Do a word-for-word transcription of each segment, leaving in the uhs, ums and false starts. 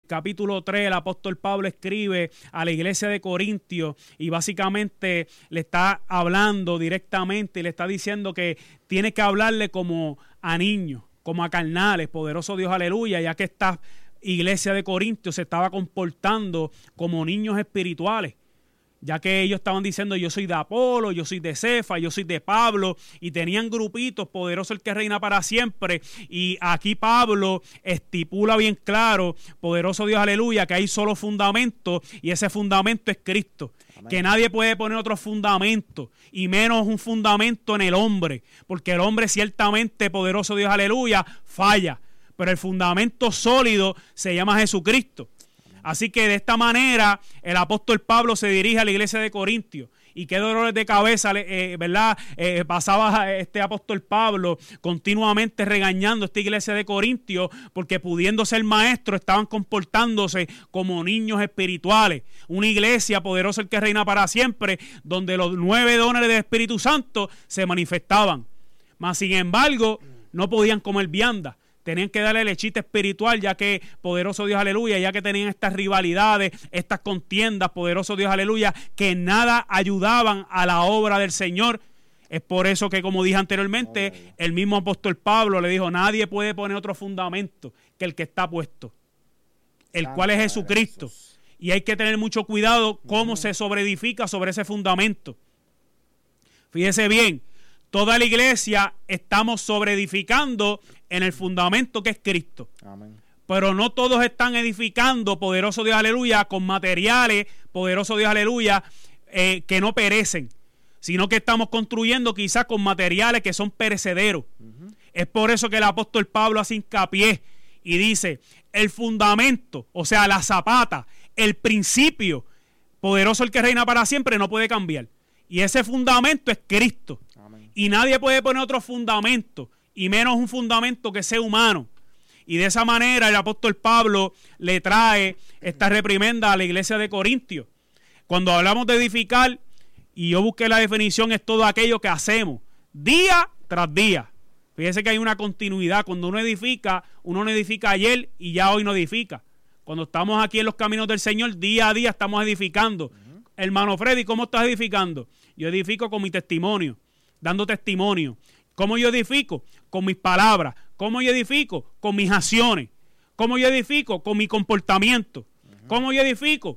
capítulo tres, el apóstol Pablo escribe a la iglesia de Corintios y básicamente le está hablando directamente y le está diciendo que tiene que hablarle como a niños, como a carnales, poderoso Dios, aleluya, ya que esta iglesia de Corintios se estaba comportando como niños espirituales, ya que ellos estaban diciendo yo soy de Apolo, yo soy de Cefa, yo soy de Pablo, y tenían grupitos, poderoso el que reina para siempre, y aquí Pablo estipula bien claro, poderoso Dios, aleluya, que hay solo fundamento, y ese fundamento es Cristo. Amén. Que nadie puede poner otro fundamento, y menos un fundamento en el hombre, porque el hombre ciertamente, poderoso Dios, aleluya, falla, pero el fundamento sólido se llama Jesucristo. Así que de esta manera el apóstol Pablo se dirige a la iglesia de Corintios. Y qué dolores de cabeza, eh, ¿verdad? Eh, pasaba este apóstol Pablo continuamente regañando a esta iglesia de Corintios porque pudiendo ser maestros estaban comportándose como niños espirituales. Una iglesia poderosa el que reina para siempre, donde los nueve dones del Espíritu Santo se manifestaban. Mas sin embargo no podían comer vianda. Tenían que darle lechita espiritual, ya que, poderoso Dios, aleluya, ya que tenían estas rivalidades, estas contiendas, poderoso Dios, aleluya, que nada ayudaban a la obra del Señor. Es por eso que, como dije anteriormente, oh, el mismo apóstol Pablo le dijo, nadie puede poner otro fundamento que el que está puesto, el Santa cual es Jesucristo. Jesús. Y hay que tener mucho cuidado cómo uh-huh. se sobreedifica sobre ese fundamento. Fíjese bien, toda la iglesia estamos sobreedificando en el fundamento que es Cristo. Amén. Pero no todos están edificando, poderoso Dios, aleluya, con materiales, poderoso Dios, aleluya, eh, que no perecen, sino que estamos construyendo quizás con materiales que son perecederos. Uh-huh. Es por eso que el apóstol Pablo hace hincapié y dice, el fundamento, o sea, la zapata, el principio, poderoso el que reina para siempre, no puede cambiar. Y ese fundamento es Cristo. Amén. Y nadie puede poner otro fundamento, y menos un fundamento que sea humano. Y de esa manera el apóstol Pablo le trae esta reprimenda a la iglesia de Corintios. Cuando hablamos de edificar, y yo busqué la definición, es todo aquello que hacemos día tras día. Fíjese que hay una continuidad. Cuando uno edifica, uno no edifica ayer y ya hoy no edifica. Cuando estamos aquí en los caminos del Señor, día a día estamos edificando. Uh-huh. Hermano Freddy, ¿cómo estás edificando? Yo edifico con mi testimonio, dando testimonio. ¿Cómo yo edifico? Con mis palabras. ¿Cómo yo edifico? Con mis acciones. ¿Cómo yo edifico? Con mi comportamiento. Uh-huh. ¿Cómo yo edifico?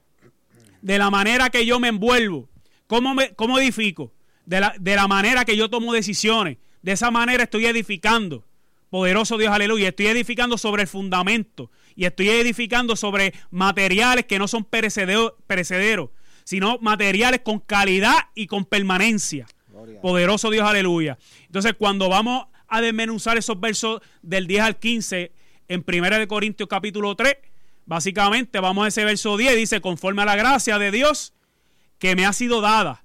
De la manera que yo me envuelvo. ¿Cómo, me, cómo edifico? De la, de la manera que yo tomo decisiones. De esa manera estoy edificando. Poderoso Dios, aleluya. Estoy edificando sobre el fundamento. Y estoy edificando sobre materiales que no son perecedero, perecederos, sino materiales con calidad y con permanencia. Gloria. Poderoso Dios, aleluya. Entonces, cuando vamos a desmenuzar esos versos del diez al quince en primera de Corintios capítulo tres, básicamente vamos a ese verso diez, dice, conforme a la gracia de Dios que me ha sido dada,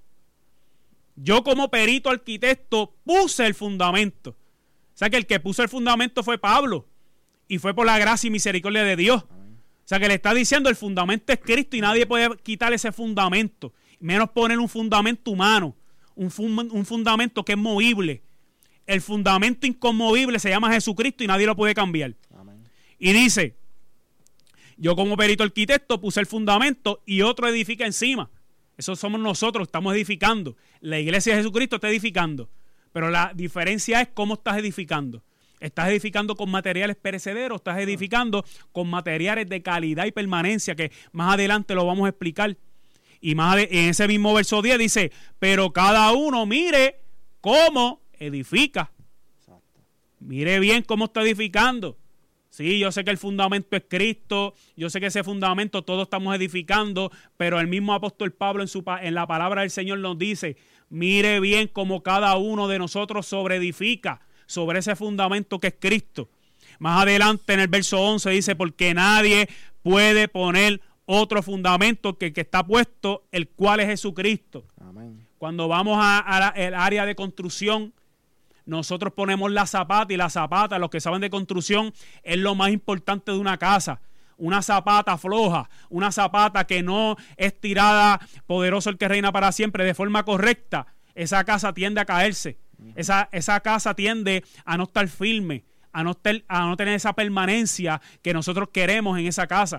yo como perito arquitecto puse el fundamento. O sea que el que puso el fundamento fue Pablo, y fue por la gracia y misericordia de Dios. Amén. O sea que le está diciendo el fundamento es Cristo y nadie puede quitar ese fundamento, menos poner un fundamento humano, un, fun- un fundamento que es movible. El fundamento inconmovible se llama Jesucristo y nadie lo puede cambiar. Amén. Y dice, yo como perito arquitecto puse el fundamento y otro edifica encima. Eso somos nosotros, estamos edificando. La iglesia de Jesucristo está edificando. Pero la diferencia es cómo estás edificando. ¿Estás edificando con materiales perecederos? ¿Estás edificando con materiales de calidad y permanencia? Que más adelante lo vamos a explicar. Y más de, en ese mismo verso diez dice, pero cada uno mire cómo edifica. Exacto. Mire bien cómo está edificando. Sí, yo sé que el fundamento es Cristo, yo sé que ese fundamento todos estamos edificando, pero el mismo apóstol Pablo en, su, en la palabra del Señor nos dice, mire bien cómo cada uno de nosotros sobreedifica sobre ese fundamento que es Cristo. Más adelante en el verso once dice, porque nadie puede poner otro fundamento que el que está puesto, el cual es Jesucristo. Amén. Cuando vamos al área de construcción, nosotros ponemos la zapata, y la zapata, los que saben de construcción, es lo más importante de una casa. Una zapata floja, una zapata que no es tirada, poderoso el que reina para siempre, de forma correcta, esa casa tiende a caerse. Uh-huh. Esa, esa casa tiende a no estar firme, a no, estar, a no tener esa permanencia que nosotros queremos en esa casa.